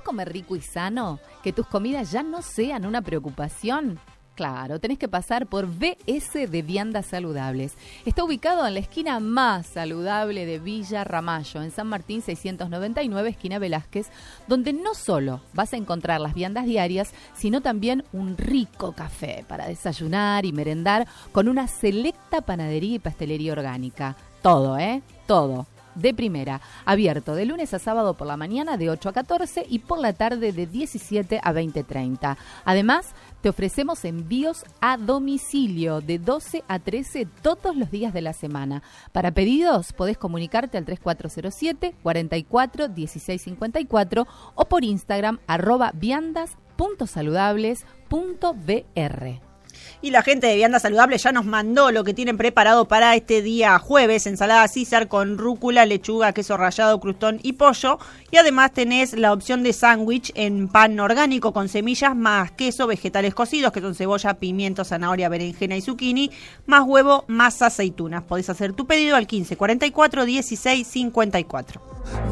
comer rico y sano? ¿Que tus comidas ya no sean una preocupación? Claro, tenés que pasar por BS de Viandas Saludables. Está ubicado en la esquina más saludable de Villa Ramallo, en San Martín 699, esquina Velázquez, donde no solo vas a encontrar las viandas diarias, sino también un rico café para desayunar y merendar con una selecta panadería y pastelería orgánica. Todo, todo. De primera, abierto de lunes a sábado por la mañana de 8 a 14 y por la tarde de 17 a 20:30. Además, te ofrecemos envíos a domicilio de 12 a 13 todos los días de la semana. Para pedidos, podés comunicarte al 3407 44 16 54 o por Instagram @viandas.saludables.br. Y la gente de Viandas Saludables ya nos mandó lo que tienen preparado para este día jueves: ensalada César con rúcula, lechuga, queso rallado, crustón y pollo. Y además tenés la opción de sándwich en pan orgánico con semillas, más queso, vegetales cocidos, que son cebolla, pimiento, zanahoria, berenjena y zucchini, más huevo, más aceitunas. Podés hacer tu pedido al 15 44 16 54.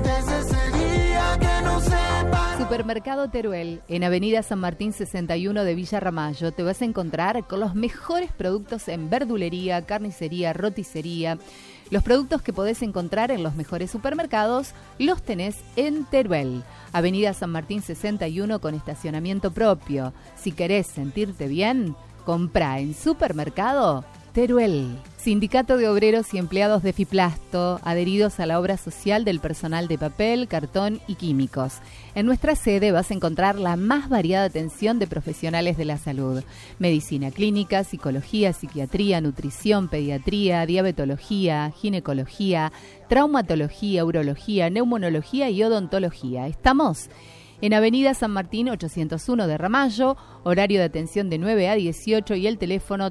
Supermercado Teruel, en Avenida San Martín 61 de Villa Ramallo. Te vas a encontrar con los mejores productos en verdulería, carnicería, roticería. Los productos que podés encontrar en los mejores supermercados los tenés en Teruel. Avenida San Martín 61 con estacionamiento propio. Si querés sentirte bien, comprá en Supermercado Teruel. Sindicato de Obreros y Empleados de Fiplasto, adheridos a la obra social del personal de papel, cartón y químicos. En nuestra sede vas a encontrar la más variada atención de profesionales de la salud: medicina clínica, psicología, psiquiatría, nutrición, pediatría, diabetología, ginecología, traumatología, urología, neumonología y odontología. Estamos en Avenida San Martín 801 de Ramallo, horario de atención de 9 a 18 y el teléfono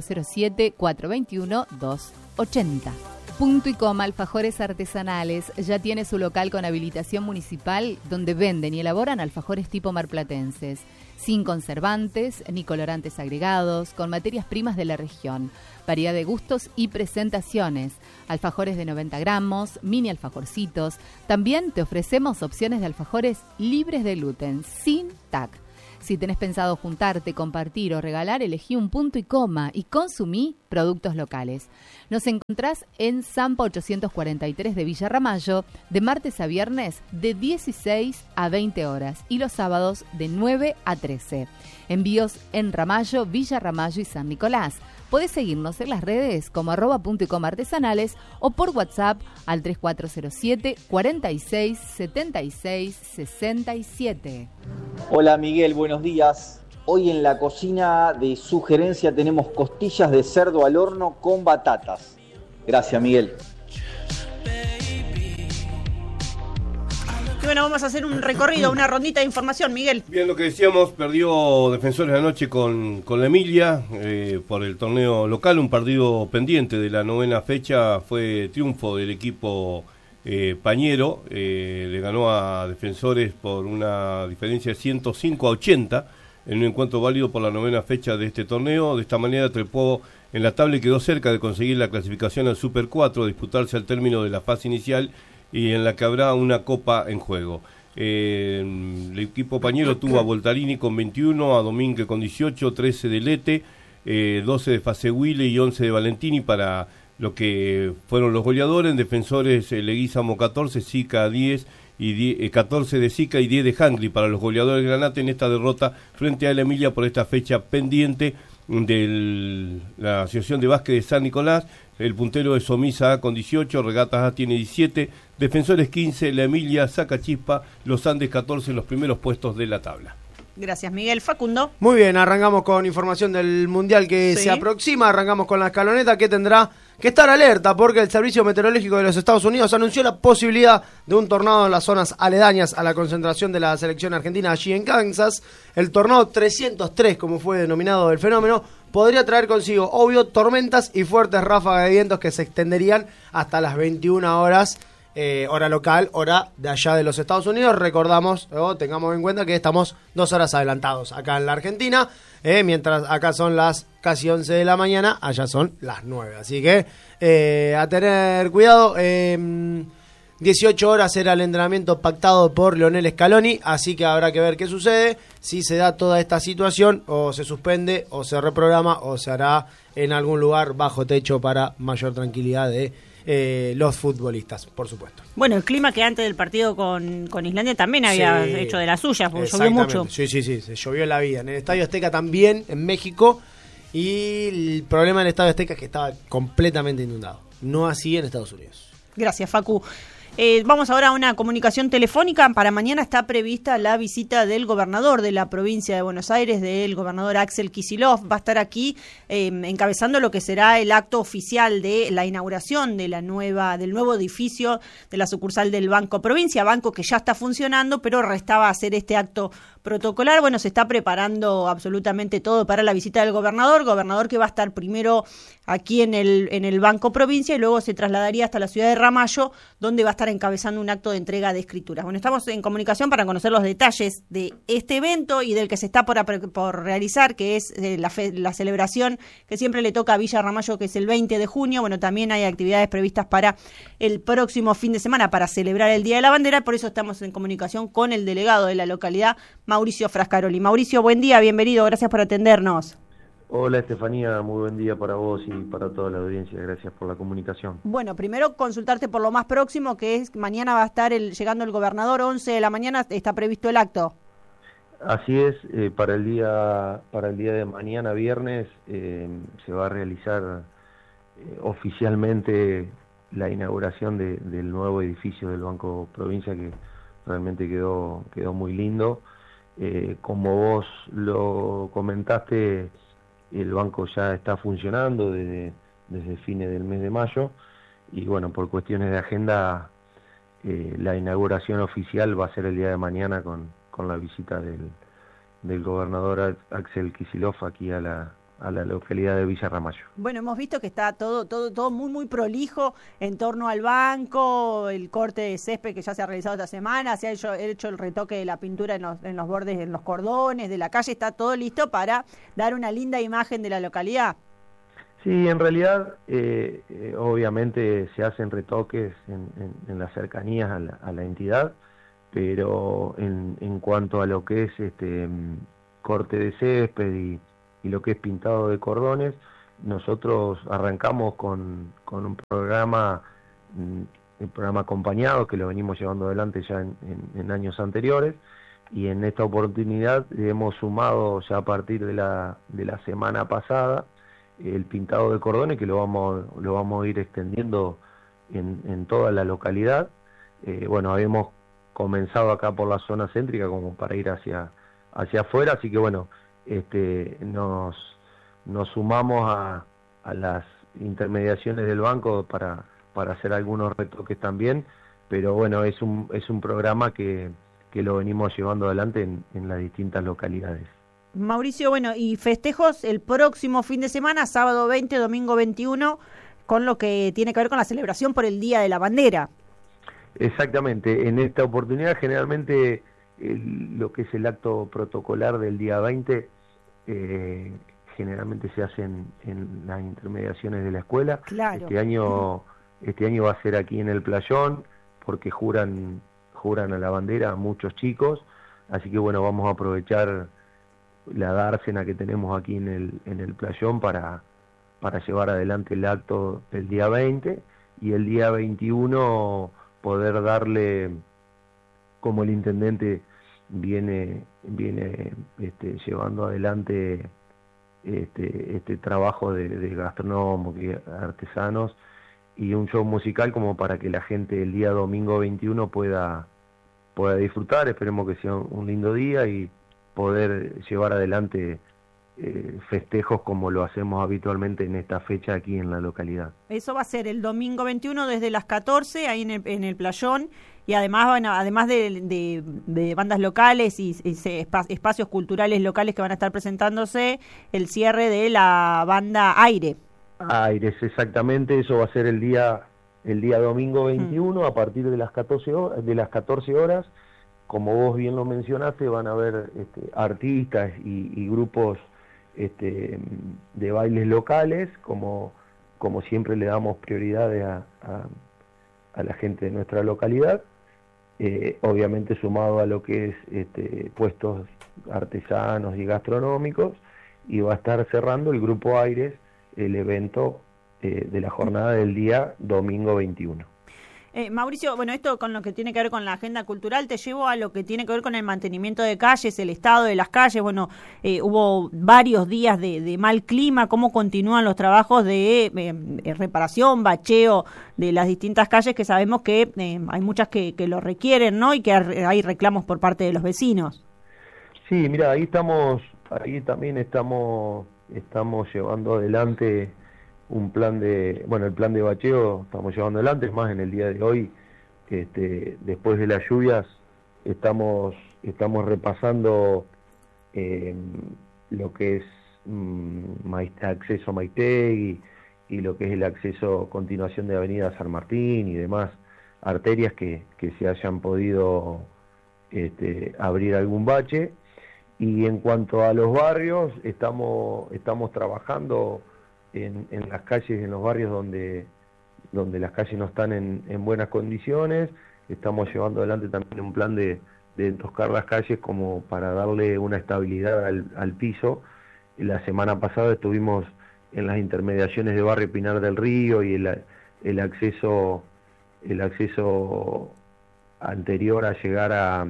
3407-421-280. Punto y Coma Alfajores Artesanales ya tiene su local con habilitación municipal, donde venden y elaboran alfajores tipo marplatenses, sin conservantes ni colorantes agregados, con materias primas de la región, variedad de gustos y presentaciones, alfajores de 90 gramos, mini alfajorcitos. También te ofrecemos opciones de alfajores libres de gluten, sin TAC. Si tenés pensado juntarte, compartir o regalar, elegí un Punto y Coma y consumí productos locales. Nos encontrás en Zampa 843 de Villa Ramallo, de martes a viernes de 16 a 20 horas y los sábados de 9 a 13. Envíos en Ramallo, Villa Ramallo y San Nicolás. Podés seguirnos en las redes como @Punto y Coma Artesanales o por WhatsApp al 3407 46 76 67. Hola Miguel, buenos días. Hoy en la cocina de sugerencia tenemos costillas de cerdo al horno con batatas. Gracias, Miguel. Y bueno, vamos a hacer un recorrido, una rondita de información, Miguel. Bien, lo que decíamos, perdió Defensores anoche con la Emilia por el torneo local, un partido pendiente de la 9ª fecha. Fue triunfo del equipo pañero, le ganó a Defensores por una diferencia de 105 a 80 en un encuentro válido por la 9ª fecha de este torneo. De esta manera trepó en la tabla y quedó cerca de conseguir la clasificación al Super 4, disputarse al término de la fase inicial y en la que habrá una copa en juego. El equipo pañero tuvo a Voltarini con 21, a Domínguez con 18, 13 de Lete, 12 de Fasehuile y 11 de Valentini para lo que fueron los goleadores. En Defensores, Leguizamo 14, Sica 10, y 14 de Sica y 10 de Hangli para los goleadores de Granate en esta derrota frente a la Emilia por esta fecha pendiente de la Asociación de Básquet de San Nicolás. El puntero es Somisa A con 18, Regatas A tiene 17, Defensores 15, la Emilia saca chispa, los Andes 14 en los primeros puestos de la tabla. Gracias, Miguel. Facundo. Muy bien, arrancamos con información del Mundial que se aproxima, arrancamos con la escaloneta que tendrá que estar alerta porque el Servicio Meteorológico de los Estados Unidos anunció la posibilidad de un tornado en las zonas aledañas a la concentración de la selección argentina allí en Kansas. El tornado 303, como fue denominado el fenómeno, podría traer consigo, obvio, tormentas y fuertes ráfagas de vientos que se extenderían hasta las 21 horas, hora local, hora de allá de los Estados Unidos. Recordamos, tengamos en cuenta que estamos 2 horas adelantados acá en la Argentina, mientras acá son las casi 11 de la mañana, allá son las 9. Así que a tener cuidado. 18 horas era el entrenamiento pactado por Lionel Scaloni, así que habrá que ver qué sucede, si se da toda esta situación, o se suspende, o se reprograma, o se hará en algún lugar bajo techo para mayor tranquilidad de los futbolistas, por supuesto. Bueno, el clima que antes del partido con Islandia también había hecho de las suyas, porque llovió mucho. Sí, se llovió en la vida. En el Estadio Azteca también, en México, y el problema del Estadio Azteca es que estaba completamente inundado. No así en Estados Unidos. Gracias, Facu. Vamos ahora a una comunicación telefónica. Para mañana está prevista la visita del gobernador de la provincia de Buenos Aires, del gobernador Axel Kicillof. Va a estar aquí encabezando lo que será el acto oficial de la inauguración de del nuevo edificio de la sucursal del Banco Provincia, banco que ya está funcionando, pero restaba hacer este acto protocolar. Bueno, se está preparando absolutamente todo para la visita del gobernador que va a estar primero aquí en el Banco Provincia y luego se trasladaría hasta la ciudad de Ramallo, donde va a estar encabezando un acto de entrega de escrituras. Bueno, estamos en comunicación para conocer los detalles de este evento y del que se está por realizar, que es la celebración que siempre le toca a Villa Ramallo, que es el 20 de junio. Bueno, también hay actividades previstas para el próximo fin de semana para celebrar el Día de la Bandera, por eso estamos en comunicación con el delegado de la localidad, Mauricio Frascaroli. Mauricio, buen día, bienvenido, gracias por atendernos. Hola Estefanía, muy buen día para vos y para toda la audiencia, gracias por la comunicación. Bueno, primero consultarte por lo más próximo, que es mañana va a estar llegando el gobernador, 11 de la mañana está previsto el acto. Así es, para el día de mañana, viernes, se va a realizar oficialmente la inauguración del nuevo edificio del Banco Provincia, que realmente quedó muy lindo. Como vos lo comentaste, el banco ya está funcionando desde fines del mes de mayo y bueno, por cuestiones de agenda, la inauguración oficial va a ser el día de mañana con la visita del gobernador Axel Kicillof aquí a la localidad de Villa Ramallo. Bueno, hemos visto que está todo muy muy prolijo en torno al banco, el corte de césped que ya se ha realizado esta semana, se ha hecho el retoque de la pintura en los bordes, en los cordones de la calle, está todo listo para dar una linda imagen de la localidad. Sí, en realidad, obviamente se hacen retoques en las cercanías a la entidad, pero en cuanto a lo que es corte de césped y lo que es pintado de cordones, nosotros arrancamos con un programa, el programa acompañado, que lo venimos llevando adelante ya en años anteriores, y en esta oportunidad hemos sumado ya a partir de la semana pasada el pintado de cordones, que lo vamos a ir extendiendo en toda la localidad. Bueno, habíamos comenzado acá por la zona céntrica como para ir hacia afuera, así que bueno, nos sumamos a las intermediaciones del banco para hacer algunos retoques también, pero bueno, es un programa que lo venimos llevando adelante en las distintas localidades. Mauricio, bueno, y festejos el próximo fin de semana, sábado 20, domingo 21, con lo que tiene que ver con la celebración por el Día de la Bandera. Exactamente, en esta oportunidad generalmente lo que es el acto protocolar del día 20 generalmente se hace en las intermediaciones de la escuela. Claro. Este año va a ser aquí en el Playón, porque juran a la bandera a muchos chicos, así que bueno, vamos a aprovechar la dársena que tenemos aquí en el Playón para llevar adelante el acto del día 20 y el día 21 poder darle, como el intendente viene llevando adelante este trabajo de gastrónomos y artesanos y un show musical como para que la gente el día domingo 21 pueda disfrutar. Esperemos que sea un lindo día y poder llevar adelante festejos como lo hacemos habitualmente en esta fecha aquí en la localidad. Eso va a ser el domingo 21 desde las 14 ahí en el Playón, y además, bueno, además de bandas locales y espacios culturales locales que van a estar presentándose, el cierre de la banda Aire. Aires, exactamente, eso va a ser el día domingo 21 a partir de las 14 horas. Como vos bien lo mencionaste, van a haber artistas y grupos de bailes locales, como siempre le damos prioridad a la gente de nuestra localidad, obviamente sumado a lo que es puestos artesanos y gastronómicos, y va a estar cerrando el Grupo Aires el evento de la jornada del día domingo 21. Mauricio, bueno, esto con lo que tiene que ver con la agenda cultural, te llevo a lo que tiene que ver con el mantenimiento de calles, el estado de las calles. Bueno, hubo varios días de mal clima. ¿Cómo continúan los trabajos de reparación, bacheo de las distintas calles, que sabemos que hay muchas que lo requieren, ¿no? Y que hay reclamos por parte de los vecinos. Sí, mira, ahí también estamos llevando adelante un plan el plan de bacheo estamos llevando adelante. Es más, en el día de hoy, después de las lluvias, estamos repasando lo que es acceso a Maitei y lo que es el acceso, continuación de Avenida San Martín y demás arterias que se hayan podido abrir algún bache. Y en cuanto a los barrios, estamos trabajando en las calles, en los barrios donde las calles no están en buenas condiciones. Estamos llevando adelante también un plan de toscar las calles como para darle una estabilidad al piso. La semana pasada estuvimos en las intermediaciones de Barrio Pinar del Río y el acceso anterior a llegar a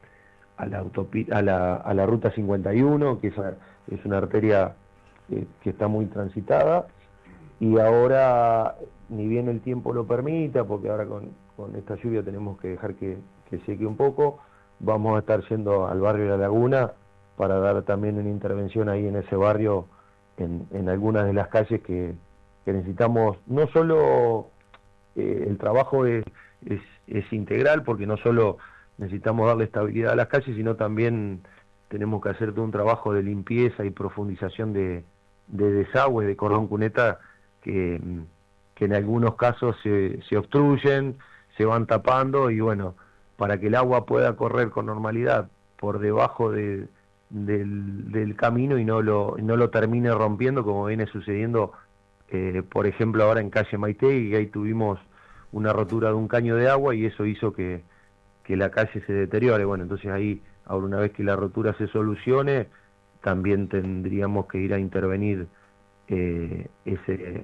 la ruta 51, que es una arteria que está muy transitada, y ahora, ni bien el tiempo lo permita, porque ahora con esta lluvia tenemos que dejar que seque un poco, vamos a estar yendo al barrio de La Laguna para dar también una intervención ahí en ese barrio, en algunas de las calles que necesitamos. No solo el trabajo es integral, porque no solo necesitamos darle estabilidad a las calles, sino también tenemos que hacer todo un trabajo de limpieza y profundización de desagües, de cordón cuneta, que en algunos casos se obstruyen, se van tapando, y bueno, para que el agua pueda correr con normalidad por debajo del camino y no lo termine rompiendo, como viene sucediendo, por ejemplo, ahora en calle Maitei, que ahí tuvimos una rotura de un caño de agua y eso hizo que la calle se deteriore. Bueno, entonces ahí, ahora una vez que la rotura se solucione, también tendríamos que ir a intervenir ese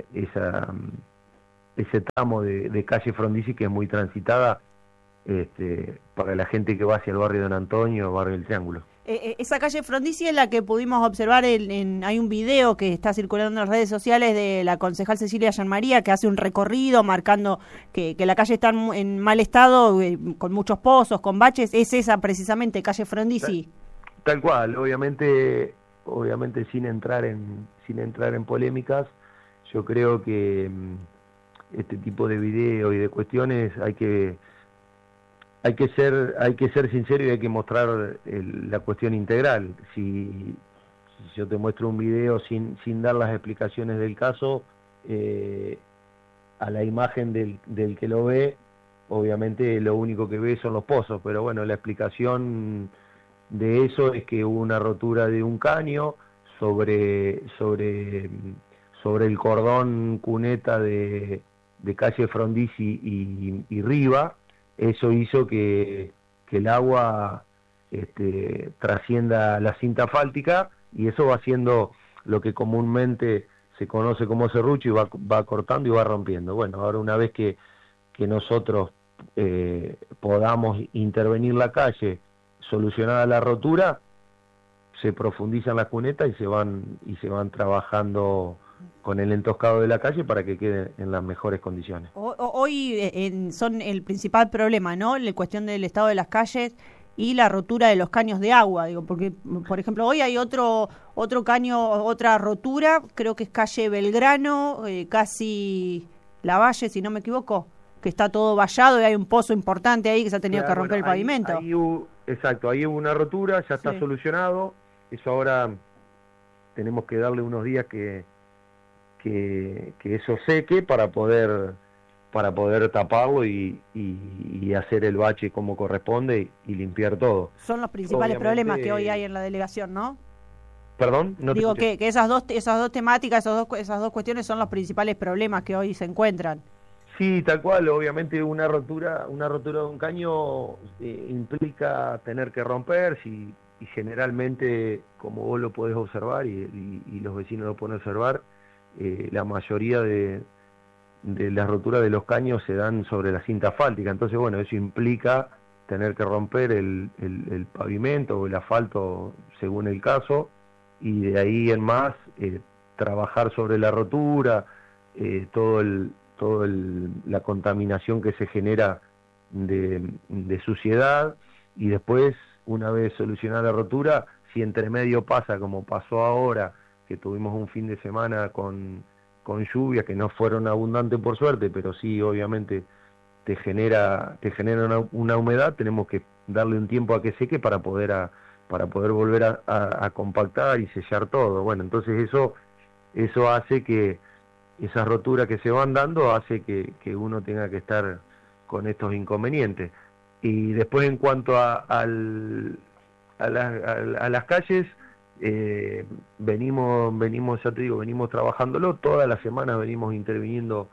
tramo de calle Frondizi, que es muy transitada para la gente que va hacia el barrio Don Antonio, barrio del Triángulo. Esa calle Frondizi es la que pudimos observar, hay un video que está circulando en las redes sociales de la concejal Cecilia Yanmaría, que hace un recorrido marcando que la calle está en mal estado, con muchos pozos, con baches. ¿Es esa precisamente, calle Frondizi? Tal cual, obviamente sin entrar en polémicas. Yo creo que este tipo de video y de cuestiones hay que ser sincero y hay que mostrar la cuestión integral. Si yo te muestro un video sin dar las explicaciones del caso, a la imagen del que lo ve, obviamente lo único que ve son los pozos, pero bueno, la explicación de eso es que hubo una rotura de un caño sobre el cordón cuneta de calle Frondizi y Riva. Eso hizo que el agua trascienda la cinta asfáltica, y eso va haciendo lo que comúnmente se conoce como serrucho, y va cortando y va rompiendo. Bueno, ahora una vez que nosotros podamos intervenir la calle, solucionada la rotura, se profundizan las cunetas y se van trabajando con el entoscado de la calle para que quede en las mejores condiciones. Hoy son el principal problema, ¿no? La cuestión del estado de las calles y la rotura de los caños de agua, digo, porque por ejemplo hoy hay otro caño, otra rotura, creo que es calle Belgrano, casi Lavalle, si no me equivoco, que está todo vallado y hay un pozo importante ahí que se ha tenido que romper el pavimento. Exacto, ahí hubo una rotura, ya está solucionado. Eso ahora tenemos que darle unos días que eso seque para poder taparlo y hacer el bache como corresponde y limpiar todo. Son los principales problemas que hoy hay en la delegación, ¿no? Perdón, no digo que esas dos temáticas, esas dos cuestiones son los principales problemas que hoy se encuentran. Sí, tal cual. Obviamente una rotura de un caño implica tener que romper, y generalmente, como vos lo podés observar y los vecinos lo pueden observar, la mayoría de las roturas de los caños se dan sobre la cinta asfáltica. Entonces, bueno, eso implica tener que romper el pavimento o el asfalto según el caso, y de ahí en más trabajar sobre la rotura, la contaminación que se genera de suciedad, y después, una vez solucionada la rotura, si entre medio pasa como pasó ahora, que tuvimos un fin de semana con lluvias que no fueron abundantes por suerte, pero sí obviamente te genera una humedad, tenemos que darle un tiempo a que seque para poder volver a compactar y sellar todo. Bueno, entonces eso hace que esas roturas que se van dando hace que uno tenga que estar con estos inconvenientes. Y después, en cuanto a las calles, venimos, ya te digo, venimos trabajándolo, toda la semana venimos interviniendo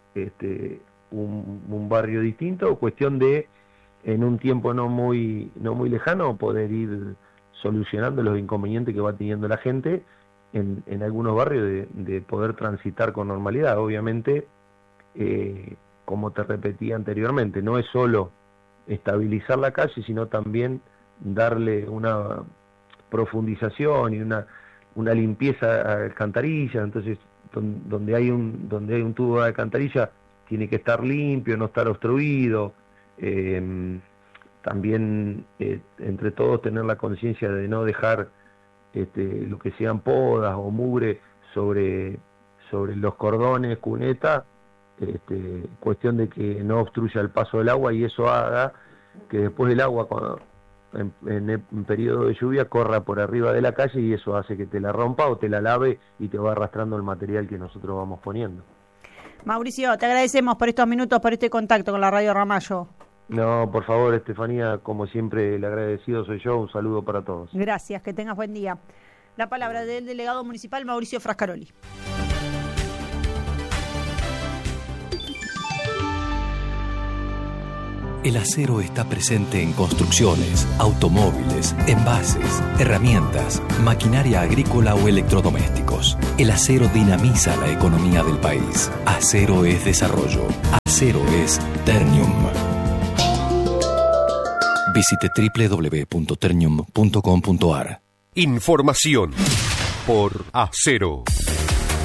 un barrio distinto, cuestión de, en un tiempo no muy lejano, poder ir solucionando los inconvenientes que va teniendo la gente en algunos barrios, de poder transitar con normalidad. Obviamente, como te repetí anteriormente, no es solo estabilizar la calle, sino también darle una profundización y una limpieza a alcantarilla. Entonces, donde hay un tubo de alcantarilla, tiene que estar limpio, no estar obstruido. También entre todos tener la conciencia de no dejar lo que sean podas o mugre sobre los cordones, cunetas, cuestión de que no obstruya el paso del agua, y eso haga que después el agua, cuando en periodo de lluvia, corra por arriba de la calle, y eso hace que te la rompa o te la lave y te va arrastrando el material que nosotros vamos poniendo. Mauricio, te agradecemos por estos minutos, por este contacto con la Radio Ramallo. No, por favor, Estefanía, como siempre, el agradecido soy yo. Un saludo para todos. Gracias, que tengas buen día. La palabra del delegado municipal Mauricio Frascaroli. El acero está presente en construcciones, automóviles, envases, herramientas, maquinaria agrícola o electrodomésticos. El acero dinamiza la economía del país. Acero es desarrollo. Acero es Ternium. Visite www.ternium.com.ar. Información por Acero.